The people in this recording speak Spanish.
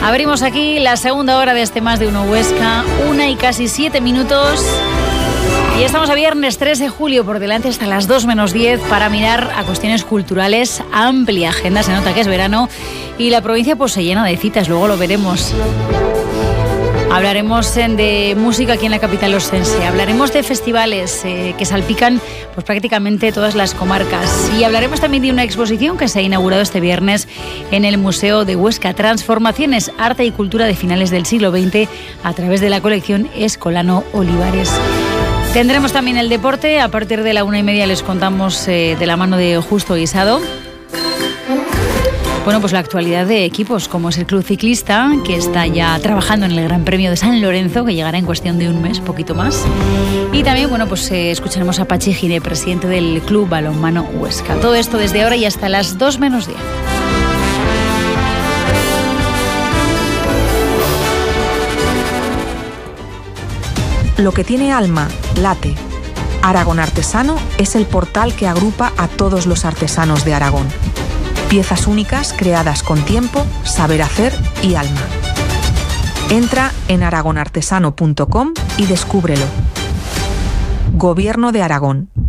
Abrimos aquí la segunda hora de este Más de Uno Huesca, 1:07. Y estamos a viernes 3 de julio, por delante hasta las 2:10 para mirar a cuestiones culturales. Amplia agenda, se nota que es verano y la provincia pues se llena de citas, luego lo veremos. Hablaremos de música aquí en la capital ostense, hablaremos de festivales que salpican pues prácticamente todas las comarcas, y hablaremos también de una exposición que se ha inaugurado este viernes en el Museo de Huesca, Transformaciones, Arte y Cultura de finales del siglo XX a través de la colección Escolano Olivares. Tendremos también el deporte, a partir de la 1:30 les contamos de la mano de Justo Guisado. Bueno, pues la actualidad de equipos, como es el Club Ciclista, que está ya trabajando en el Gran Premio de San Lorenzo, que llegará en cuestión de un mes, poquito más. Y también, bueno, pues escucharemos a Pachi Gine, presidente del Club Balonmano Huesca. Todo esto desde ahora y hasta las 2:10. Lo que tiene alma, late. Aragón Artesano es el portal que agrupa a todos los artesanos de Aragón. Piezas únicas creadas con tiempo, saber hacer y alma. Entra en aragonartesano.com y descúbrelo. Gobierno de Aragón.